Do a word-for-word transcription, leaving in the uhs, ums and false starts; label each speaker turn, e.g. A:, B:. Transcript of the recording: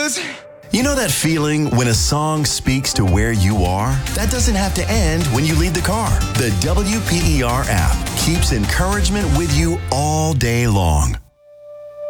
A: blues.
B: You know that feeling when a song speaks to where you are? That doesn't have to end when you leave the car. The W P E R app keeps encouragement with you all day long.